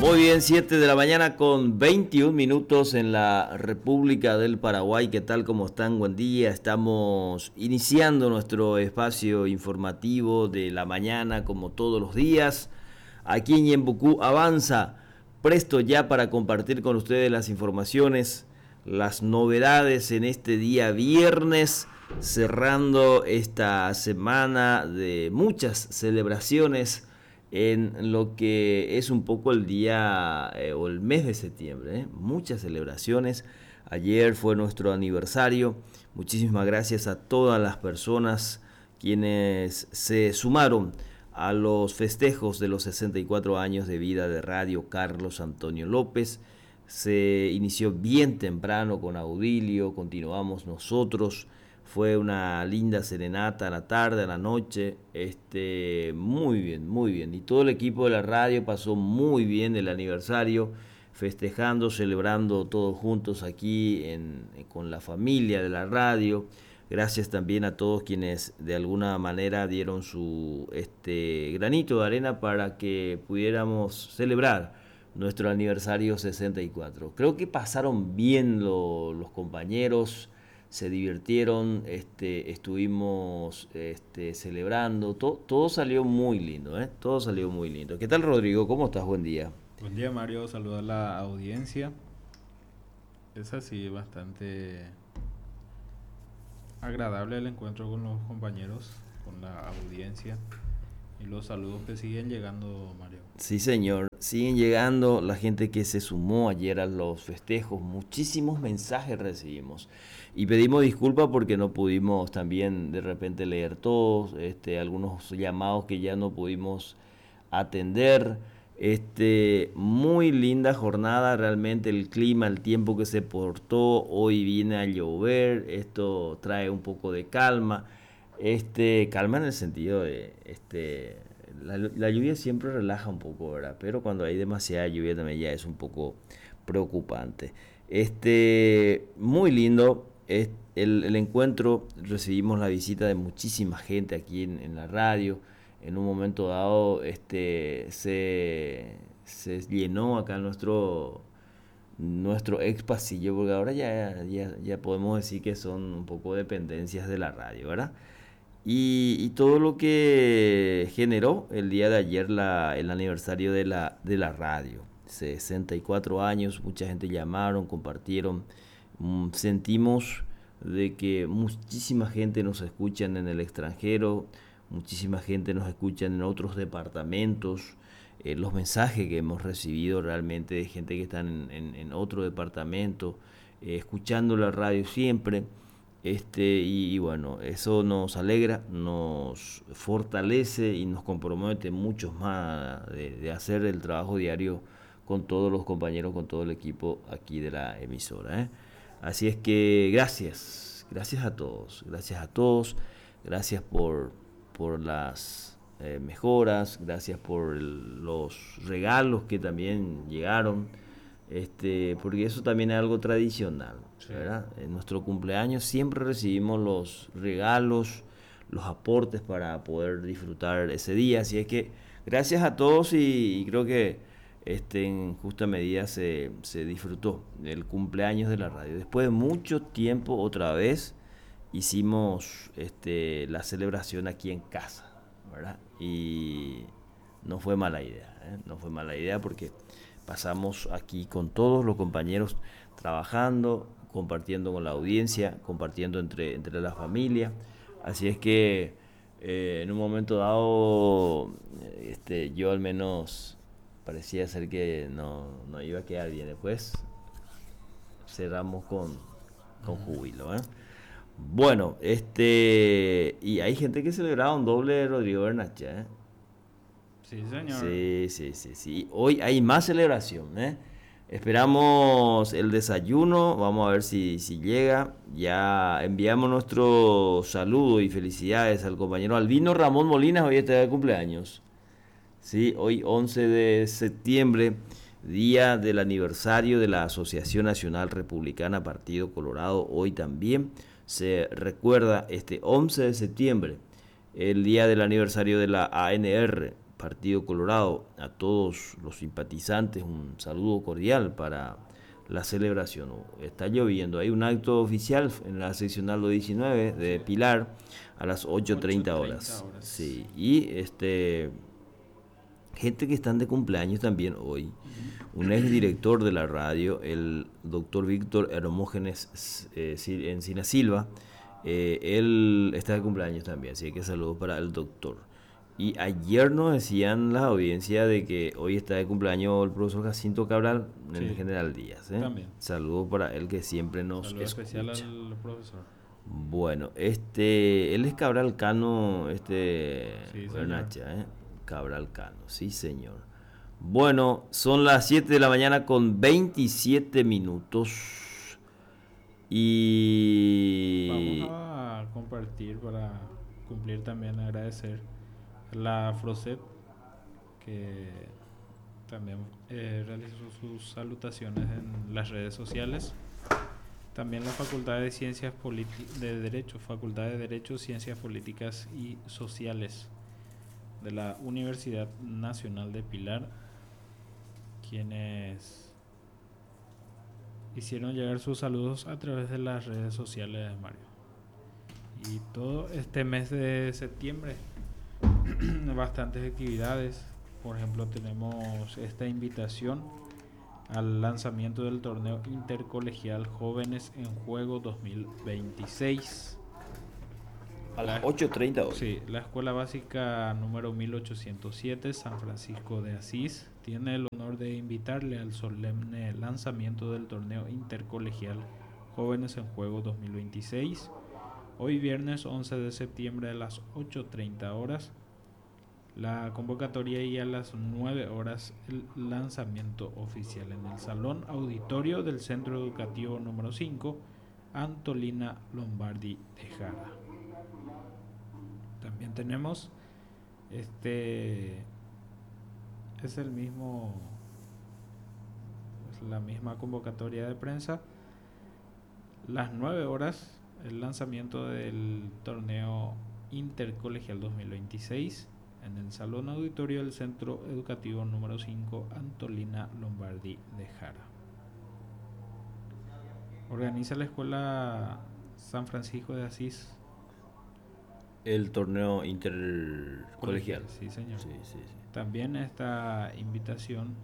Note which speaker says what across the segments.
Speaker 1: Muy bien, 7 de la mañana con 21 minutos en la República del Paraguay. ¿Qué tal? ¿Cómo están? Buen día. Estamos iniciando nuestro espacio informativo de la mañana como todos los días. Aquí en Ñembucú avanza, presto ya para compartir con ustedes las informaciones, las novedades en este día viernes, cerrando esta semana de muchas celebraciones en lo que es un poco el día o el mes de septiembre. Muchas celebraciones. Ayer fue nuestro aniversario. Muchísimas gracias a todas las personas quienes se sumaron a los festejos de los 64 años de vida de Radio Carlos Antonio López. Se inició bien temprano con Audilio, continuamos nosotros. Fue una linda serenata a la tarde, a la noche, muy bien, muy bien. Y todo el equipo de la radio pasó muy bien el aniversario, festejando, celebrando todos juntos aquí con la familia de la radio. Gracias también a todos quienes de alguna manera dieron su granito de arena para que pudiéramos celebrar nuestro aniversario 64. Creo que pasaron bien los compañeros, se divirtieron, estuvimos celebrando, todo salió muy lindo, todo salió muy lindo. ¿Qué tal, Rodrigo? ¿Cómo estás? Buen día.
Speaker 2: Buen día, Mario, saluda a la audiencia. Es así, bastante agradable el encuentro con los compañeros, con la audiencia y los saludos que siguen llegando, Mario.
Speaker 1: Sí, señor, siguen llegando la gente que se sumó ayer a los festejos, muchísimos mensajes recibimos y pedimos disculpas porque no pudimos también de repente leer todos, algunos llamados que ya no pudimos atender. Muy linda jornada, realmente el clima, el tiempo que se portó, hoy viene a llover, esto trae un poco de calma, calma en el sentido de, la lluvia siempre relaja un poco, ¿verdad? Pero cuando hay demasiada lluvia también ya es un poco preocupante. Muy lindo el encuentro, recibimos la visita de muchísima gente aquí en la radio. En un momento dado se llenó acá nuestro ex pasillo, porque ahora ya podemos decir que son un poco dependencias de la radio, ¿verdad? Y todo lo que generó el día de ayer el aniversario de la radio. 64 años, mucha gente llamaron, compartieron. Sentimos de que muchísima gente nos escucha en el extranjero, muchísima gente nos escucha en otros departamentos. Los mensajes que hemos recibido realmente de gente que está en otro departamento, escuchando la radio siempre. Y bueno, eso nos alegra, nos fortalece y nos compromete mucho más de hacer el trabajo diario con todos los compañeros, con todo el equipo aquí de la emisora. Así es que gracias a todos, gracias por las mejoras, gracias por los regalos que también llegaron. Porque eso también es algo tradicional, ¿verdad? En nuestro cumpleaños siempre recibimos los regalos, los aportes para poder disfrutar ese día, así es que gracias a todos y creo que en justa medida se disfrutó el cumpleaños de la radio. Después de mucho tiempo otra vez hicimos la celebración aquí en casa, ¿verdad? Y no fue mala idea, no fue mala idea porque pasamos aquí con todos los compañeros trabajando, compartiendo con la audiencia, compartiendo entre la familia. Así es que en un momento dado, yo al menos parecía ser que no iba a quedar bien. Después cerramos con júbilo. Bueno, y hay gente que celebraba un doble de Rodrigo Bernacha,
Speaker 2: Sí, señor.
Speaker 1: Sí. Hoy hay más celebración, Esperamos el desayuno, vamos a ver si llega. Ya enviamos nuestro saludo y felicidades al compañero Albino Ramón Molinas, hoy está de cumpleaños. Sí, hoy 11 de septiembre, día del aniversario de la Asociación Nacional Republicana Partido Colorado. Hoy también se recuerda 11 de septiembre, el día del aniversario de la ANR, Partido Colorado. A todos los simpatizantes un saludo cordial para la celebración. Está lloviendo. Hay un acto oficial en la seccional 19 de Pilar a las 8:30 horas. Sí, y gente que están de cumpleaños también hoy. Un ex director de la radio, el doctor Víctor Hermógenes Encina Silva, él está de cumpleaños también, así que saludos para el doctor. Y ayer nos decían la audiencia de que hoy está de cumpleaños el profesor Jacinto Cabral en el General Díaz.
Speaker 2: También.
Speaker 1: Saludos para él que siempre nos
Speaker 2: Saludo
Speaker 1: escucha.
Speaker 2: especial al profesor.
Speaker 1: Bueno, él es Cabral Cano,
Speaker 2: Sí,
Speaker 1: Bernacha, Cabral Cano, sí señor. Bueno, son las 7 de la mañana con 27 minutos. Y
Speaker 2: vamos a compartir para cumplir también, agradecer a la Froset que también realizó sus salutaciones en las redes sociales. También la Facultad de Ciencias de Derecho, Facultad de Derecho, Ciencias Políticas y Sociales de la Universidad Nacional de Pilar, quienes hicieron llegar sus saludos a través de las redes sociales de Mario. Y todo este mes de septiembre, bastantes actividades. Por ejemplo, tenemos esta invitación al lanzamiento del torneo intercolegial Jóvenes en Juego 2026.
Speaker 1: A las 8:30 hoy.
Speaker 2: Sí, la escuela básica número 1807, San Francisco de Asís, tiene el honor de invitarle al solemne lanzamiento del torneo intercolegial Jóvenes en Juego 2026, hoy viernes 11 de septiembre a las 8:30 horas. La convocatoria y a las 9 horas el lanzamiento oficial en el Salón Auditorio del Centro Educativo número 5, Antolina Lombardi de Jara. También tenemos es la misma convocatoria de prensa. Las 9 horas el lanzamiento del torneo intercolegial 2026 en el Salón Auditorio del Centro Educativo número 5, Antolina Lombardi de Jara. Organiza la Escuela San Francisco de Asís
Speaker 1: el torneo intercolegial.
Speaker 2: Sí, señor.
Speaker 1: Sí.
Speaker 2: También esta invitación,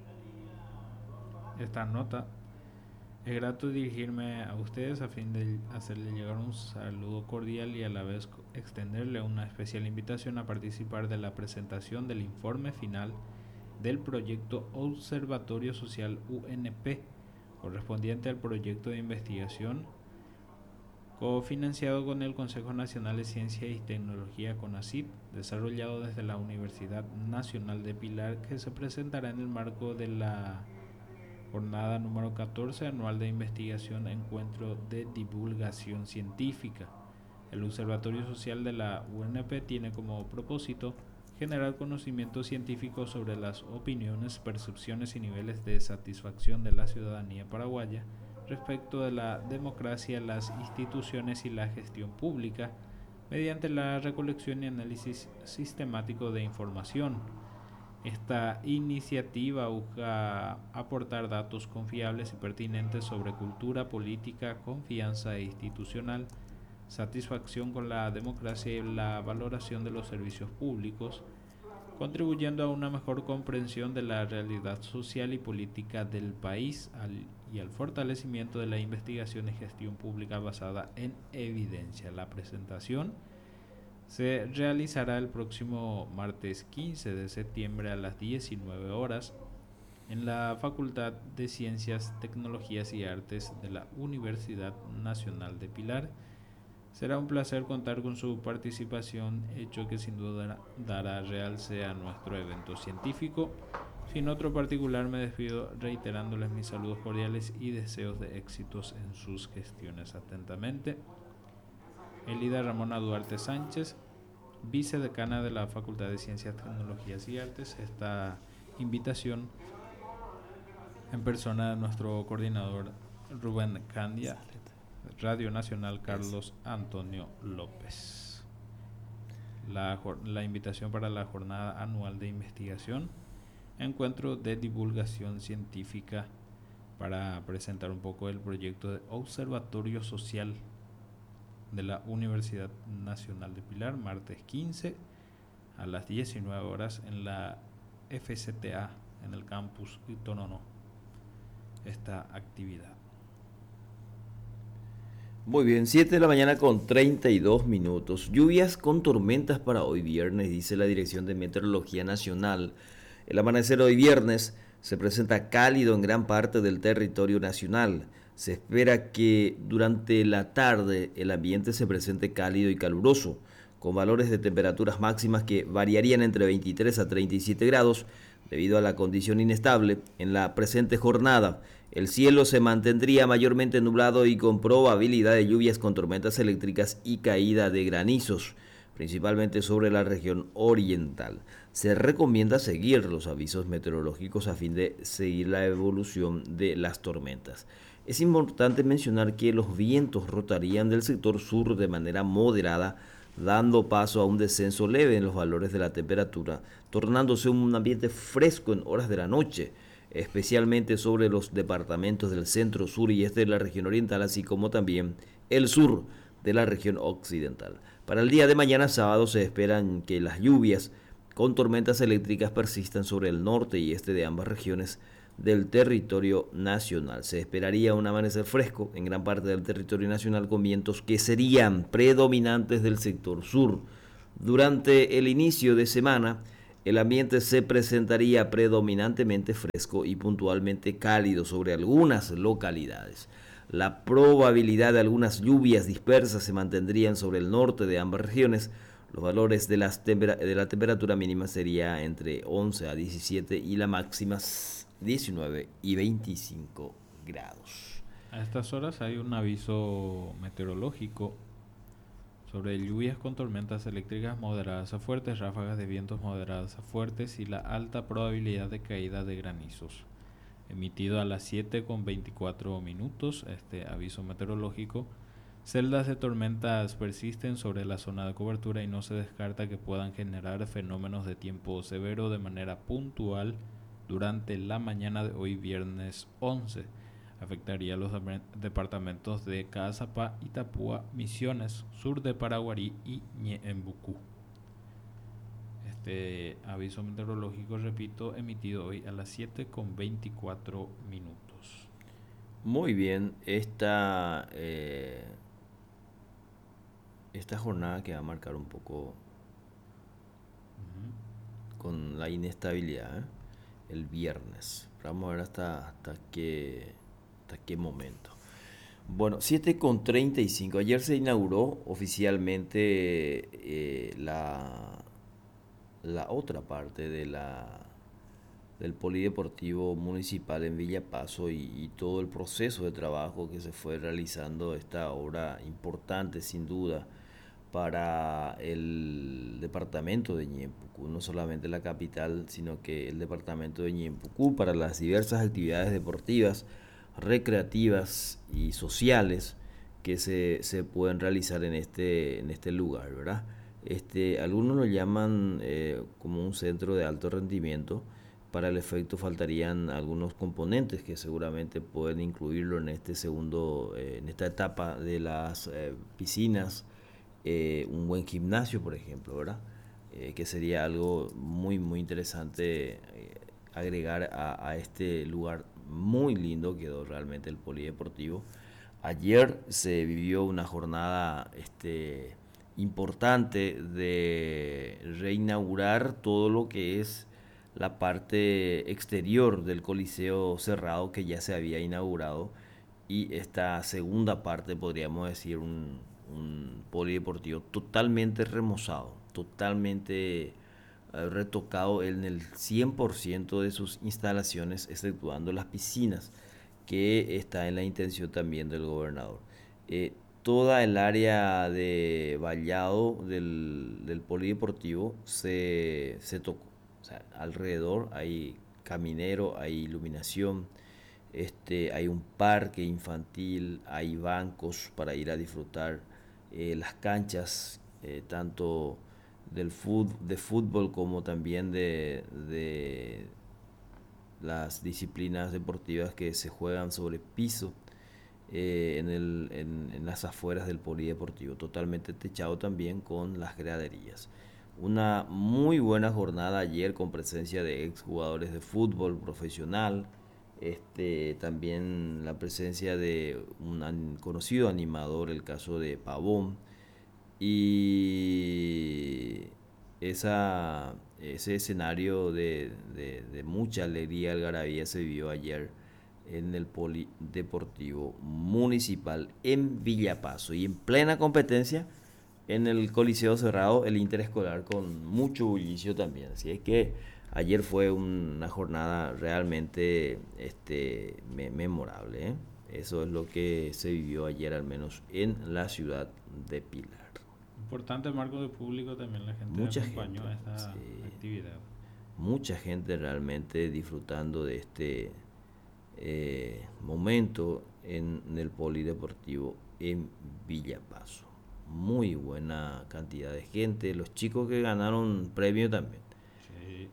Speaker 2: esta nota, es grato dirigirme a ustedes a fin de hacerle llegar un saludo cordial y a la vez extenderle una especial invitación a participar de la presentación del informe final del proyecto Observatorio Social UNP, correspondiente al proyecto de investigación cofinanciado con el Consejo Nacional de Ciencia y Tecnología CONACYT, desarrollado desde la Universidad Nacional de Pilar, que se presentará en el marco de la jornada número 14 anual de investigación Encuentro de Divulgación Científica. El Observatorio Social de la UNP tiene como propósito generar conocimiento científico sobre las opiniones, percepciones y niveles de satisfacción de la ciudadanía paraguaya respecto de la democracia, las instituciones y la gestión pública, mediante la recolección y análisis sistemático de información. Esta iniciativa busca aportar datos confiables y pertinentes sobre cultura, política, confianza institucional, satisfacción con la democracia y la valoración de los servicios públicos, contribuyendo a una mejor comprensión de la realidad social y política del país y al fortalecimiento de la investigación y gestión pública basada en evidencia. La presentación se realizará el próximo martes 15 de septiembre a las 19 horas en la Facultad de Ciencias, Tecnologías y Artes de la Universidad Nacional de Pilar. Será un placer contar con su participación, hecho que sin duda dará realce a nuestro evento científico. Sin otro particular, me despido reiterándoles mis saludos cordiales y deseos de éxitos en sus gestiones. Atentamente, Elida Ramona Duarte Sánchez, vicedecana de la Facultad de Ciencias, Tecnologías y Artes. Esta invitación en persona de nuestro coordinador Rubén Candia, Radio Nacional Carlos Antonio López. la invitación para la jornada anual de investigación, encuentro de divulgación científica para presentar un poco el proyecto de Observatorio Social de la Universidad Nacional de Pilar, martes 15 a las 19 horas en la FCTA, en el campus Itonono, esta actividad.
Speaker 1: Muy bien, 7 de la mañana con 32 minutos. Lluvias con tormentas para hoy viernes, dice la Dirección de Meteorología Nacional. El amanecer hoy viernes se presenta cálido en gran parte del territorio nacional. Se espera que durante la tarde el ambiente se presente cálido y caluroso, con valores de temperaturas máximas que variarían entre 23 a 37 grados debido a la condición inestable. En la presente jornada, el cielo se mantendría mayormente nublado y con probabilidad de lluvias con tormentas eléctricas y caída de granizos, principalmente sobre la región oriental. Se recomienda seguir los avisos meteorológicos a fin de seguir la evolución de las tormentas. Es importante mencionar que los vientos rotarían del sector sur de manera moderada, dando paso a un descenso leve en los valores de la temperatura, tornándose un ambiente fresco en horas de la noche, especialmente sobre los departamentos del centro, sur y este de la región oriental, así como también el sur de la región occidental. Para el día de mañana sábado se esperan que las lluvias con tormentas eléctricas persistan sobre el norte y este de ambas regiones del territorio nacional. Se esperaría un amanecer fresco en gran parte del territorio nacional con vientos que serían predominantes del sector sur. Durante el inicio de semana, el ambiente se presentaría predominantemente fresco y puntualmente cálido sobre algunas localidades. La probabilidad de algunas lluvias dispersas se mantendrían sobre el norte de ambas regiones. Los valores de la temperatura mínima sería entre 11 a 17 y la máxima 19 y 25 grados.
Speaker 2: A estas horas hay un aviso meteorológico sobre lluvias con tormentas eléctricas moderadas a fuertes, ráfagas de vientos moderadas a fuertes y la alta probabilidad de caída de granizos. Emitido a las 7:24 este aviso meteorológico. Celdas de tormentas persisten sobre la zona de cobertura y no se descarta que puedan generar fenómenos de tiempo severo de manera puntual durante la mañana de hoy viernes 11. Afectaría a los departamentos de Caazapá, Itapúa, Misiones, sur de Paraguarí y Ñeembucú. Este aviso meteorológico, repito, emitido hoy a las 7:24.
Speaker 1: Muy bien, esta jornada que va a marcar un poco con la inestabilidad, el viernes. Vamos a ver hasta qué momento. Bueno, 7:35. Ayer se inauguró oficialmente la otra parte del Polideportivo Municipal en Villa Paso y todo el proceso de trabajo que se fue realizando, esta obra importante sin duda para el departamento de Ñeembucú, no solamente la capital, sino que el departamento de Ñeembucú para las diversas actividades deportivas, recreativas y sociales que se pueden realizar en este lugar, ¿verdad? Algunos lo llaman como un centro de alto rendimiento. Para el efecto faltarían algunos componentes que seguramente pueden incluirlo en en esta etapa de las piscinas, un buen gimnasio, por ejemplo, ¿verdad? Que sería algo muy interesante agregar a este lugar muy lindo. Quedó realmente el polideportivo. Ayer se vivió una jornada importante de reinaugurar todo lo que es la parte exterior del Coliseo Cerrado, que ya se había inaugurado, y esta segunda parte, podríamos decir, un polideportivo totalmente remozado, totalmente retocado en el 100% de sus instalaciones, exceptuando las piscinas, que está en la intención también del gobernador. Toda el área de vallado del polideportivo se tocó. O sea, alrededor hay caminero, hay iluminación, hay un parque infantil, hay bancos para ir a disfrutar, las canchas, tanto de fútbol como también de las disciplinas deportivas que se juegan sobre piso en las afueras del polideportivo, totalmente techado también con las graderías. Una muy buena jornada ayer con presencia de exjugadores de fútbol profesional, también la presencia de un conocido animador, el caso de Pavón, y ese escenario de mucha alegría, algarabía se vivió ayer en el Polideportivo Municipal en Villapaso y en plena competencia en el Coliseo Cerrado, el Interescolar con mucho bullicio también. Así es que ayer fue una jornada realmente memorable, ¿eh? Eso es lo que se vivió ayer, al menos en la ciudad de Pilar.
Speaker 2: Importante marco de público también, la gente
Speaker 1: Mucha gente,
Speaker 2: acompañó a esta
Speaker 1: sí,
Speaker 2: actividad.
Speaker 1: mucha gente realmente disfrutando de este momento en el Polideportivo en Villapaso. Muy buena cantidad de gente, los chicos que ganaron premio también.
Speaker 2: Sí.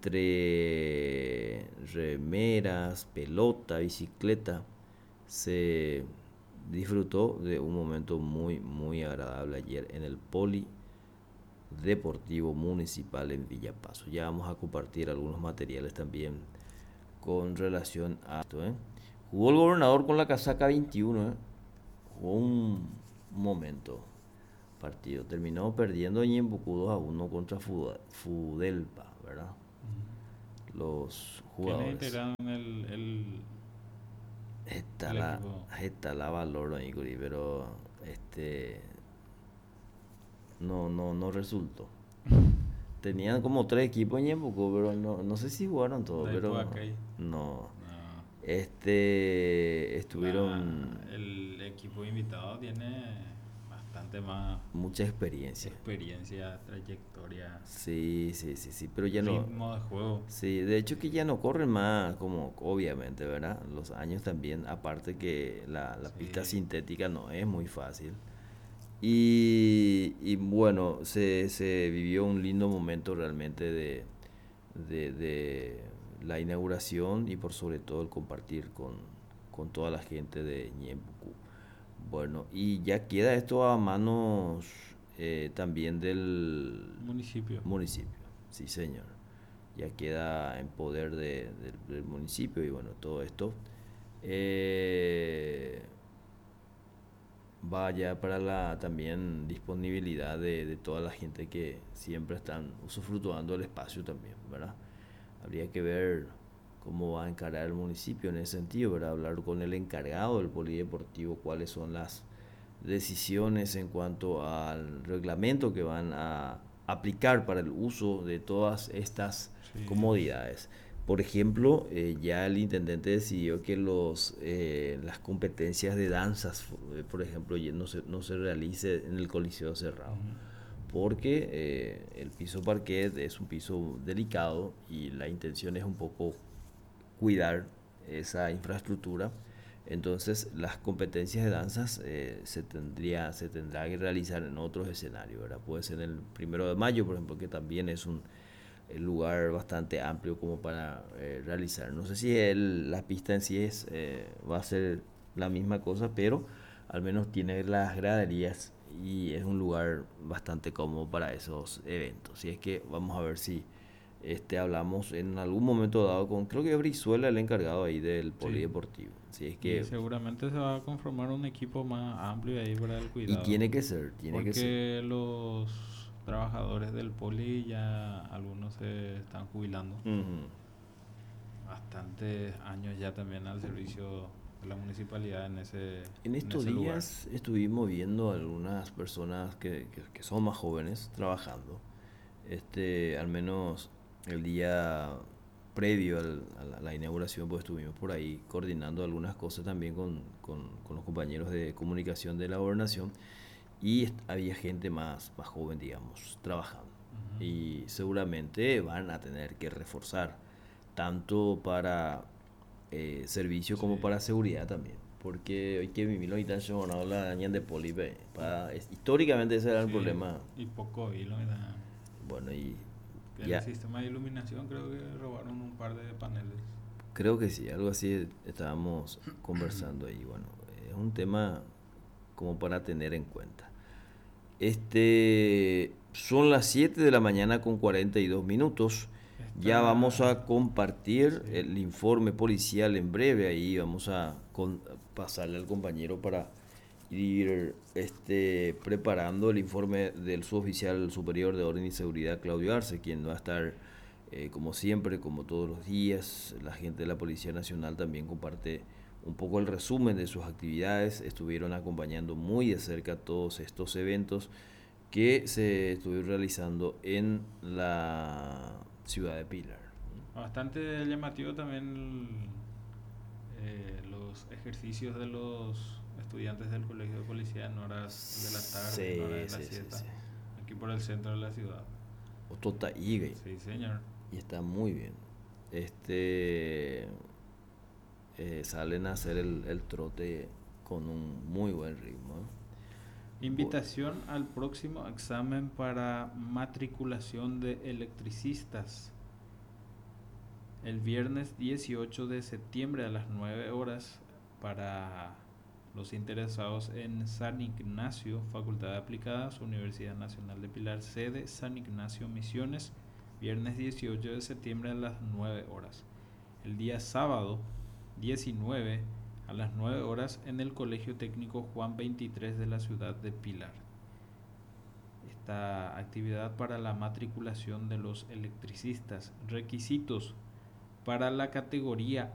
Speaker 1: Entre remeras, pelota, bicicleta, se disfrutó de un momento muy, muy agradable ayer en el Polideportivo Municipal en Villapaso. Ya vamos a compartir algunos materiales también con relación a esto, ¿eh? Jugó el gobernador con la casaca 21, ¿eh? Jugó un momento partido. Terminó perdiendo Ñembucú 2-1 contra Fudelpa, ¿verdad? Los
Speaker 2: ¿Quiénes
Speaker 1: jugadores.
Speaker 2: integraron
Speaker 1: Está
Speaker 2: el
Speaker 1: la,
Speaker 2: equipo?
Speaker 1: está la valor ahí, pero no resultó. Tenían como tres equipos en Ñembucú, pero no sé si jugaron todos,
Speaker 2: De
Speaker 1: pero
Speaker 2: Puacay.
Speaker 1: no.
Speaker 2: No.
Speaker 1: Estuvieron
Speaker 2: El equipo invitado tiene bastante más
Speaker 1: mucha experiencia.
Speaker 2: experiencia, trayectoria,
Speaker 1: Sí, pero ya no.
Speaker 2: ritmo de juego.
Speaker 1: Sí, de hecho que ya no corren más, como obviamente, ¿verdad? Los años también, aparte que la pista
Speaker 2: Sí,
Speaker 1: sintética no es muy fácil. Y bueno, se vivió un lindo momento realmente de la inauguración y por sobre todo el compartir con toda la gente de Ñembucú. Bueno, y ya queda esto a manos también del
Speaker 2: municipio.
Speaker 1: municipio, sí señor. Ya queda en poder del municipio y bueno, todo esto eh, va ya para la también disponibilidad de toda la gente que siempre están usufructuando el espacio también, ¿verdad? Habría que ver cómo va a encarar el municipio en ese sentido, ¿verdad? Hablar con el encargado del polideportivo, cuáles son las decisiones en cuanto al reglamento que van a aplicar para el uso de todas estas
Speaker 2: Sí,
Speaker 1: comodidades. Por ejemplo, ya el intendente decidió que las competencias de danzas, por ejemplo, ya no se realice en el Coliseo Cerrado,
Speaker 2: ujú,
Speaker 1: porque el piso parquet es un piso delicado y la intención es un poco cuidar esa infraestructura. Entonces, las competencias de danzas se tendrá que realizar en otros escenarios, ¿verdad? Puede ser el 1 de mayo, por ejemplo, que también es un el lugar bastante amplio como para realizar. No sé si la pista en sí va a ser la misma cosa, pero al menos tiene las graderías y es un lugar bastante cómodo para esos eventos. Y es que vamos a ver si hablamos en algún momento dado con, creo que Brizuela, el encargado ahí del
Speaker 2: sí.
Speaker 1: polideportivo. Si es
Speaker 2: Y
Speaker 1: que,
Speaker 2: seguramente se va a conformar un equipo más amplio ahí para el
Speaker 1: y
Speaker 2: cuidado.
Speaker 1: tiene que ser.
Speaker 2: Porque los trabajadores del poli ya algunos se están jubilando.
Speaker 1: Ujú.
Speaker 2: Bastantes años ya también al servicio de la municipalidad
Speaker 1: En
Speaker 2: en
Speaker 1: estos
Speaker 2: ese lugar.
Speaker 1: días estuvimos viendo algunas personas que son más jóvenes trabajando. Al menos el día previo a la inauguración, pues estuvimos por ahí coordinando algunas cosas también con los compañeros de comunicación de la gobernación y había gente más joven, digamos, trabajando.
Speaker 2: Ujú.
Speaker 1: Y seguramente van a tener que reforzar tanto para servicio
Speaker 2: Sí.
Speaker 1: como para seguridad también. Porque hoy que vivimos y tan no la dañan de poli, históricamente ese era el
Speaker 2: Sí.
Speaker 1: problema.
Speaker 2: Y poco hilo, ¿verdad?
Speaker 1: Bueno, y
Speaker 2: Que el
Speaker 1: ya,
Speaker 2: sistema de iluminación creo que robaron un par de paneles.
Speaker 1: creo que sí, algo así estábamos conversando ahí. Bueno, es un tema como para tener en cuenta. Son las 7 de la mañana con 42 minutos. Ya vamos
Speaker 2: Está,
Speaker 1: a compartir
Speaker 2: sí.
Speaker 1: el informe policial en breve. Ahí vamos a pasarle al compañero para ir preparando el informe del suboficial superior de Orden y Seguridad, Claudio Arce, quien va a estar, como siempre, como todos los días. La gente de la Policía Nacional también comparte un poco el resumen de sus actividades. Estuvieron acompañando muy de cerca todos estos eventos que se estuvieron realizando en la ciudad de Pilar.
Speaker 2: Bastante llamativo también los ejercicios de los estudiantes del colegio de policía en horas de la tarde, en
Speaker 1: Sí,
Speaker 2: horas de la
Speaker 1: sí, sí,
Speaker 2: siesta,
Speaker 1: sí.
Speaker 2: aquí por el centro de la ciudad.
Speaker 1: Otota Ibe,
Speaker 2: Sí, señor.
Speaker 1: y está muy bien. Salen a hacer el trote con un muy buen ritmo.
Speaker 2: Invitación al próximo examen para matriculación de electricistas. El viernes 18 de septiembre a las 9 horas para los interesados en San Ignacio, Facultad de Aplicadas, Universidad Nacional de Pilar, sede San Ignacio Misiones, viernes 18 de septiembre a las 9 horas. El día sábado 19 a las 9 horas en el Colegio Técnico Juan 23 de la ciudad de Pilar. Esta actividad para la matriculación de los electricistas. Requisitos: para la categoría